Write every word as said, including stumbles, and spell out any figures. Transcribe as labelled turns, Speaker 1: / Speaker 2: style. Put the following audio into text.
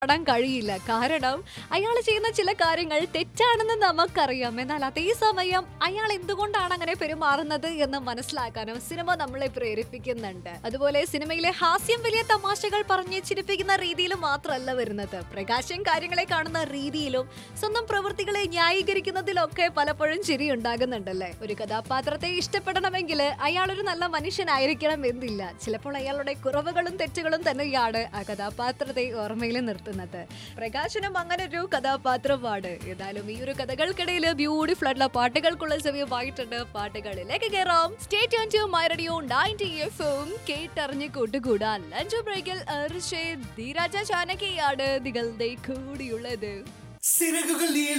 Speaker 1: ാൻ കഴിയില്ല. കാരണം അയാൾ ചെയ്യുന്ന ചില കാര്യങ്ങൾ തെറ്റാണെന്ന് നമുക്കറിയാം. എന്നാൽ അതേസമയം അയാൾ എന്തുകൊണ്ടാണ് അങ്ങനെ പെരുമാറുന്നത് എന്ന് മനസ്സിലാക്കാനും സിനിമ നമ്മളെ പ്രേരിപ്പിക്കുന്നുണ്ട്. അതുപോലെ സിനിമയിലെ ഹാസ്യം വലിയ തമാശകൾ പറഞ്ഞ് ചിരിപ്പിക്കുന്ന രീതിയിൽ മാത്രമല്ല വരുന്നത്. പ്രകാശം കാര്യങ്ങളെ കാണുന്ന രീതിയിലും സ്വന്തം പ്രവൃത്തികളെ ന്യായീകരിക്കുന്നതിലൊക്കെ പലപ്പോഴും ചിരി ഉണ്ടാകുന്നുണ്ടല്ലേ. ഒരു കഥാപാത്രത്തെ ഇഷ്ടപ്പെടണമെങ്കിൽ അയാൾ ഒരു നല്ല മനുഷ്യനായിരിക്കണം എന്നില്ല. ചിലപ്പോൾ അയാളുടെ കുറവുകളും തെറ്റുകളും തന്നെയാണ് ആ കഥാപാത്രത്തെ ഓർമ്മയിൽ നിർത്തുന്നത്. പ്രകാശനും അങ്ങനെ ഒരു കഥാപാത്രമാണ്. ഏതായാലും ഈ ഒരു കഥകൾക്കിടയിൽ ബ്യൂട്ടിഫുൾ ആയിട്ടുള്ള പാട്ടുകൾക്കുള്ള സമയമായിട്ടുണ്ട്. പാട്ടുകളിലേക്ക് കയറാം. Stay tune to my radio ninety FM കേട്ടറിഞ്ഞ് കൂട്ടുകൂടാൻ ലഞ്ച് ബ്രേക്കിൽ ധീരാജ ചാനകിയാണ് നിങ്ങളുടെ കൂടിയുള്ളത്.
Speaker 2: സിറകുകൾ